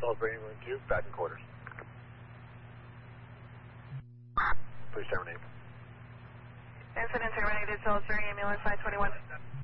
Salisbury England Q, back in quarters. Please terminate. Incident terminated, Salisbury Ambulance 521.